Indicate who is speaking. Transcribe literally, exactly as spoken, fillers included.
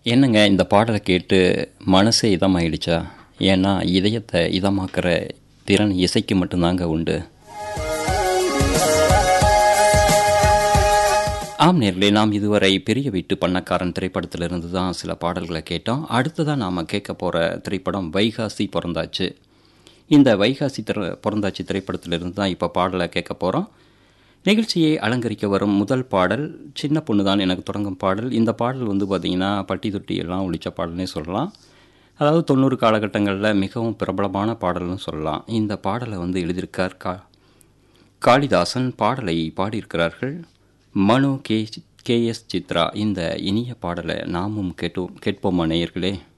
Speaker 1: என்னங்க இந்த பாடலை கேட்டு மனசே இதமாயிடுச்சா? ஏன்னா இதயத்தை இதமாக்குற திறன் இசைக்கு மட்டும்தாங்க உண்டு. ஆம் நேர்களே, நாம் இதுவரை பெரிய வீட்டு பண்ணக்காரன் திரைப்படத்திலிருந்து தான் சில பாடல்களை கேட்டோம். அடுத்ததான் நாம் கேட்க போகிற திரைப்படம் வைகாசி பிறந்தாச்சு. இந்த வைகாசி திர பிறந்தாச்சு திரைப்படத்திலிருந்து தான் இப்போ பாடலை கேட்க போகிறோம். நிகழ்ச்சியை அலங்கரிக்க வரும் முதல் பாடல் சின்ன பொண்ணு தான் எனக்கு தொடங்கும் பாடல். இந்த பாடல் வந்து பார்த்திங்கன்னா பட்டி தொட்டி எல்லாம் ஒழிச்ச பாடல்னே சொல்லலாம். அதாவது தொண்ணூறு காலகட்டங்களில் மிகவும் பிரபலமான பாடல்னு சொல்லலாம். இந்த பாடலை வந்து எழுதியிருக்கார் கா காளிதாசன். பாடலை பாடியிருக்கிறார்கள் மனோ கே கே எஸ் சித்ரா. இந்த இனிய பாடலை நாமும் கேட்டோம் கேட்போமா நேயர்களே?